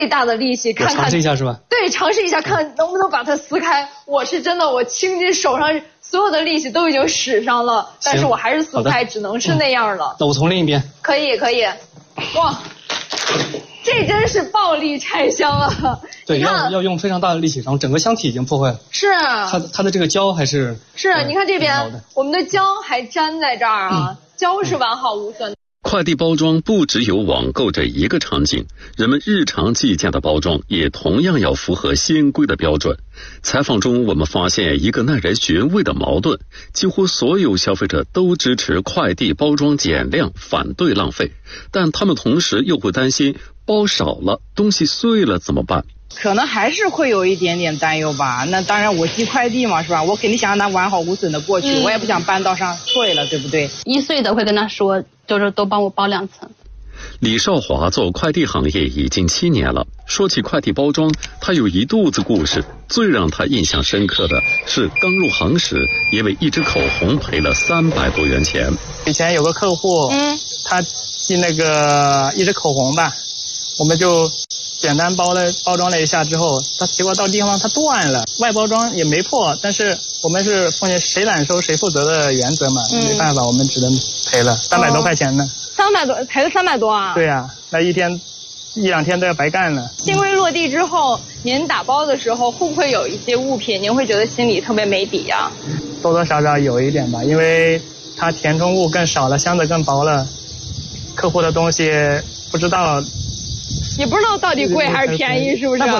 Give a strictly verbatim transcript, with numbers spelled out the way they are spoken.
最大的力气，看看尝试一下是吧？ 对，尝试一下，看看能不能把它撕开。我是真的，我倾尽手上所有的力气都已经使上了，但是我还是撕不开，只能是那样了。 嗯、那我从另一边。 可以，可以。哇，这真是暴力拆箱啊！ 对，要要用非常大的力气，然后整个箱体已经破坏了。 是。 它它的这个胶还是。 是，呃、你看这边，我们的胶还粘在这儿啊，嗯、胶是完好无损的。 快递包装不只有网购这一个场景，人们日常计价的包装也同样要符合先规的标准。采访中我们发现一个耐人寻味的矛盾，几乎所有消费者都支持快递包装减量，反对浪费，但他们同时又会担心包少了，东西碎了怎么办？ 可能还是会有一点点担忧吧。那当然我寄快递嘛，是吧？我肯定想让它完好无损的过去、嗯、我也不想搬到上碎了，对不对？ 一碎的会跟他说，就是都帮我包两层。 李少华做快递行业已经七年了，说起快递包装，他有一肚子故事。最让他印象深刻的是刚入行时因为一支口红赔了三百多元钱。 以前有个客户，嗯，他寄那个一支口红吧，我们就简单包了包装了一下之后，它结果到地方它断了，外包装也没破，但是我们是奉行谁揽收谁负责的原则嘛，嗯、没办法，我们只能赔了三百多块钱呢。 三百多赔了三百多啊？ 对啊，那一天一两天都要白干了。 新规落地之后，您打包的时候会不会有一些物品，您会觉得心里特别没底呀、啊？ 多多少少有一点吧，因为它填充物更少了，箱子更薄了，客户的东西不知道。 也不知道到底贵还是便宜，是不是？ 那不